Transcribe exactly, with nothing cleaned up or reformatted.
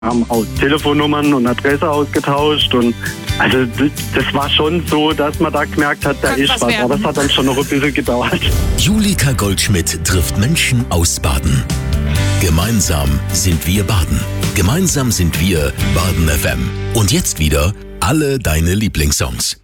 haben auch Telefonnummern und Adresse ausgetauscht und also das, das war schon so, dass man da gemerkt hat, da Könnte ist was was, werden. aber es hat dann schon noch ein bisschen gedauert. Julika Goldschmidt trifft Menschen aus Baden. Gemeinsam sind wir Baden. Gemeinsam sind wir Baden F M. Und jetzt wieder alle deine Lieblingssongs.